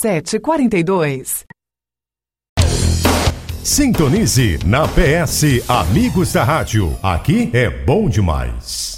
3742. Sintonize na PS Amigos da Rádio. Aqui é bom demais.